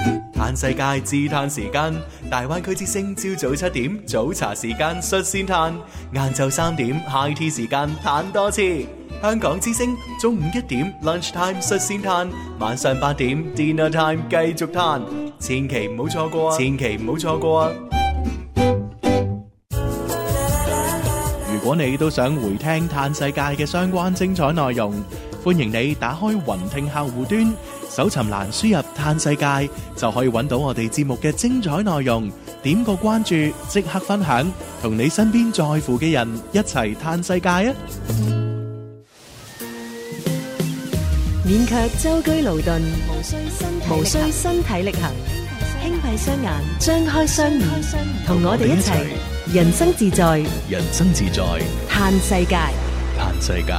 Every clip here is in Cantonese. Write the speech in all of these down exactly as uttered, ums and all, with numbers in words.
嘆世界自嘆時間，大灣區之聲朝早七點早茶時間率先嘆，晏晝三點 high tea 時間嘆多次。香港之聲中午一點 lunch time 率先嘆，晚上八點 dinner time 繼續嘆，千祈唔好錯過啊！千祈唔好錯過啊！如果你都想回聽嘆世界嘅相關精彩內容，歡迎你打開雲聽客戶端，搜尋欄輸入嘆世界，就可以揾到我哋節目嘅精彩內容。點個關注，即刻分享，同你身邊在乎嘅人一齊嘆世界啊！ 免卻舟車勞頓，無需身體力行，輕閉雙眼，張開雙耳，同我哋一齊人生自在， 人生自在， 嘆世界， 嘆世界。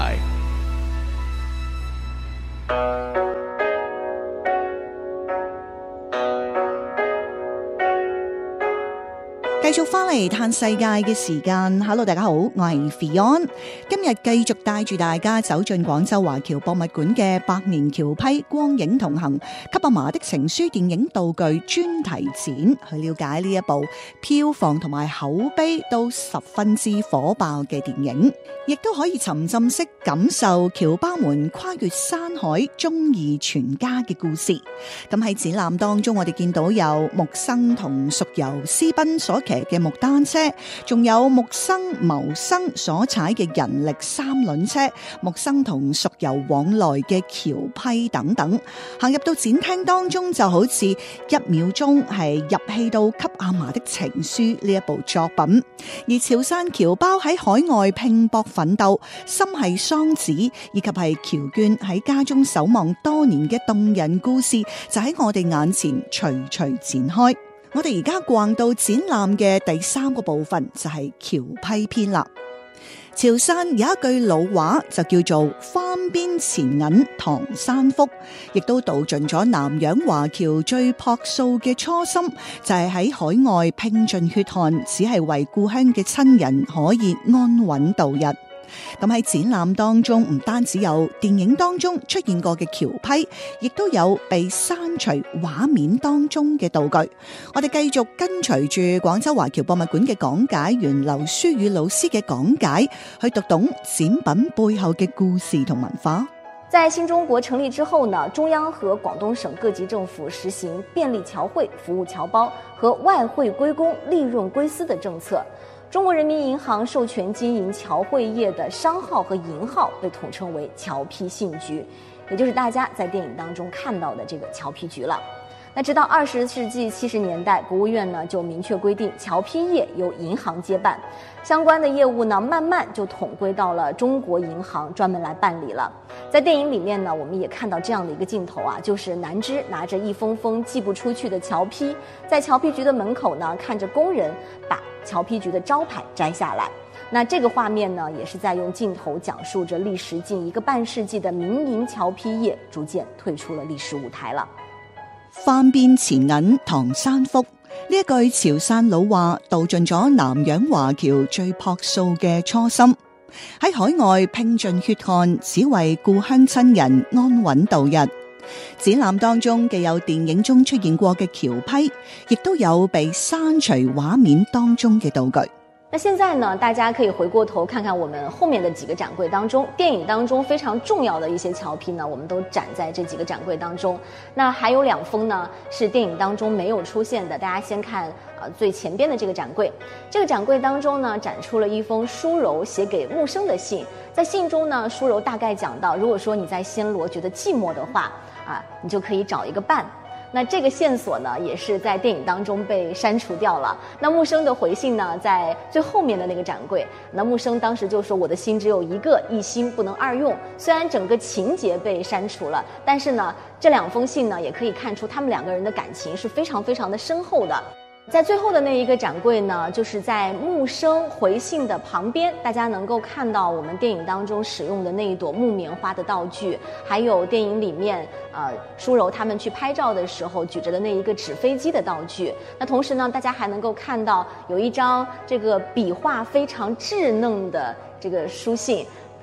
繼續翻嚟嘆世界嘅時間 ，Hello 大家好，我係 Fion， 今日繼續帶住大家走進廣州華僑博物館嘅百年橋批光影同行給阿嫲的情書電影道具專題展，去了解呢一部票房同埋口碑都十分之火爆嘅電影，亦都可以沉浸式感受僑胞們跨越山海忠義全家嘅故事。咁喺展覽當中，我哋見到有木生同淑由私奔所騎嘅木單車，仲有木生謀生所踩嘅人力三輪車，木生同淑由往來嘅橋批等等。行入到展廳當中，就好似一秒鐘係入戲到給阿嫲的情書呢一部作品。而潮汕僑胞喺海外拼搏奮鬥，心繫桑梓，以及係僑眷喺家中守望多年嘅動人故事，就喺我哋眼前徐徐展開。我哋而家逛到展覽嘅第三個部分，就係橋批篇啦。潮汕有一句老話就叫做番邊錢銀唐山福，亦都道盡咗南洋華僑最樸素嘅初心，就係喺海外拼盡血汗，只係為故鄉嘅親人可以安穩度日。咁喺展覽當中，唔單止有電影當中出現過嘅橋批，亦都有被刪除畫面當中嘅道具。我哋繼續跟隨住廣州華僑博物館嘅講解員劉書宇老師嘅講解，去讀懂展品背後嘅故事同文化。 在新中國成立之後呢，中央和廣東省各級政府實行便利僑匯、服務僑胞和外匯歸公、利潤歸私的政策。中國人民銀行授權經營僑匯業的商號和銀號被統稱為僑批信局，也就是大家在電影當中看到的這個僑批局了。那直到二十世紀七十年代，國務院呢就明確規定僑批業由銀行接辦，相關的業務呢慢慢就統歸到了中國銀行專門來辦理了。在電影裡面呢，我們也看到這樣的一個鏡頭啊，就是南芝拿着一封封寄不出去的僑批，在僑批局的門口呢，看着工人把僑批局的招牌摘下來。那這個畫面呢，也是在用鏡頭講述着歷時近一個半世紀的民營僑批業逐漸退出了歷史舞台了。 番邊錢銀唐山福，呢一句潮汕老話道盡咗南洋華僑最樸素嘅初心，喺海外拼盡血汗，只為故鄉親人安穩度日。展覽當中既有電影中出現過嘅橋批，亦都有被刪除畫面當中嘅道具。 那現在呢，大家可以回過頭看看我們後面的幾個展櫃當中，電影當中非常重要的一些僑批呢，我們都展在這幾個展櫃當中。那還有兩封呢，是電影當中沒有出現的。大家先看呃最前邊的這個展櫃，這個展櫃當中呢，展出了一封舒柔寫給木生的信。在信中呢，舒柔大概講到，如果說你在暹羅覺得寂寞的話，啊，你就可以找一個伴。那這個線索呢，也是在電影當中被刪除掉了。那木生的回信呢，在最後面的那個展櫃，那木生當時就說：“我的心只有一個，一心不能二用。”雖然整個情節被刪除了，但是呢，這兩封信呢，也可以看出他們兩個人的感情是非常非常的深厚的。在最後的那一個展櫃呢，就是在木生回信的旁邊，大家能夠看到我們電影當中使用的那一朵木棉花的道具，還有電影裡面呃舒柔他們去拍照的時候舉着的那一個紙飛機的道具。那同時呢，大家還能夠看到有一張這個筆畫非常稚嫩的這個書信，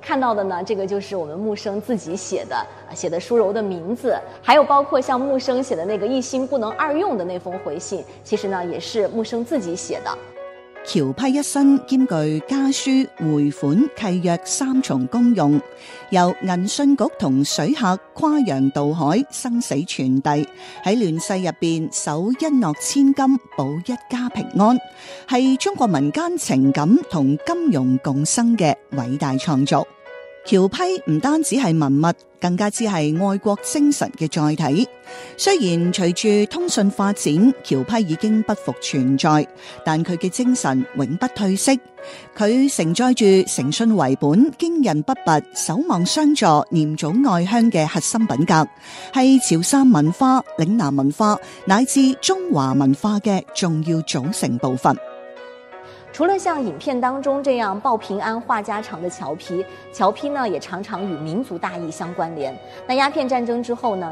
看到的呢，这个就是我们木生自己写的，写的舒柔的名字，还有包括像木生写的那个一心不能二用的那封回信，其實呢也是木生自己寫的。 僑批一新兼具家書、匯款、契約三重功用，由銀信局同水客跨洋渡海，生死傳遞，喺亂世入邊守一諾千金，保一家平安，係中國民間情感同金融共生嘅偉大創造。僑批唔單止係文物，更加之係愛國精神嘅載體。雖然隨住通訊發展，僑批已經不復存在，但佢嘅精神永不退色。佢承載住誠信為本、堅韌不拔、守望相助、念祖愛鄉嘅核心品格，係潮汕文化、嶺南文化乃至中華文化嘅重要組成部分。 除了像影片當中這樣報平安話家常的僑批，僑批呢也常常與民族大義相關聯。那鴉片戰爭之後呢，